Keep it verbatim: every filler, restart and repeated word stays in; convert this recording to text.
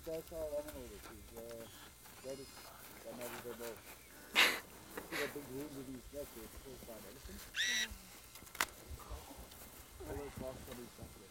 that's all I'm gonna over. Cause uh, that is that might be the see that big wound with these guys. It's close by medicine. All those lost on these